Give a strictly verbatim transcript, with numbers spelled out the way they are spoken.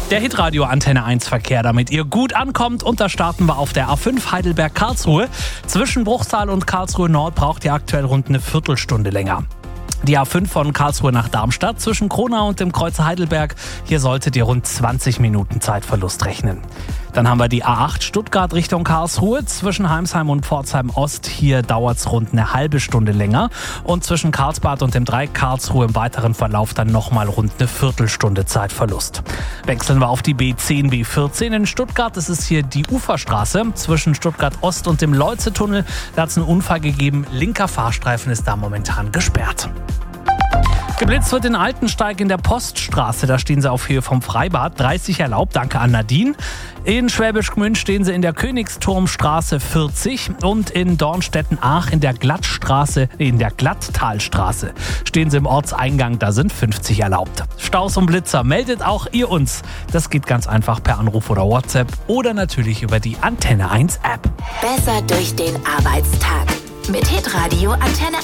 Der Hitradio Antenne eins Verkehr, damit ihr gut ankommt. Und da starten wir auf der A fünf Heidelberg-Karlsruhe. Zwischen Bruchsal und Karlsruhe Nord braucht ihr aktuell rund eine Viertelstunde länger. Die A fünf von Karlsruhe nach Darmstadt zwischen Kronau und dem Kreuzer Heidelberg. Hier solltet ihr rund zwanzig Minuten Zeitverlust rechnen. Dann haben wir die A acht Stuttgart Richtung Karlsruhe. Zwischen Heimsheim und Pforzheim Ost. Hier dauert es rund eine halbe Stunde länger. Und zwischen Karlsbad und dem Dreieck Karlsruhe im weiteren Verlauf dann nochmal rund eine Viertelstunde Zeitverlust. Wechseln wir auf die B zehn, B vierzehn in Stuttgart. Das ist hier die Uferstraße zwischen Stuttgart Ost und dem Leuze-Tunnel. Da hat es einen Unfall gegeben. Linker Fahrstreifen ist da momentan gesperrt. Geblitzt wird in Altensteig in der Poststraße. Da stehen sie auf Höhe vom Freibad. dreißig erlaubt, danke an Nadine. In Schwäbisch Gmünd stehen sie in der Königsturmstraße vierzig. Und in Dornstetten-Ach in der Glattstraße, in der Glatttalstraße stehen sie im Ortseingang. Da sind fünfzig erlaubt. Staus und Blitzer, meldet auch ihr uns. Das geht ganz einfach per Anruf oder WhatsApp oder natürlich über die Antenne eins App. Besser durch den Arbeitstag mit Hitradio Antenne